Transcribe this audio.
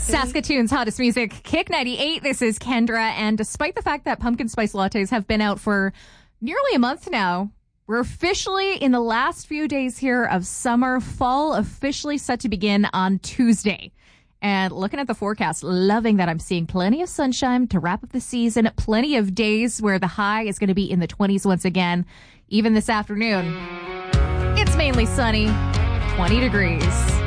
Saskatoon's hottest music, Kick 98. This is Kendra, and despite the fact that pumpkin spice lattes have been out for nearly a month now, we're officially in the last few days here of summer. Fall officially set to begin on Tuesday. And looking at the forecast, loving that I'm seeing plenty of sunshine to wrap up the season, plenty of days where the high is going to be in the 20s once again. Even this afternoon, it's mainly sunny, 20 degrees.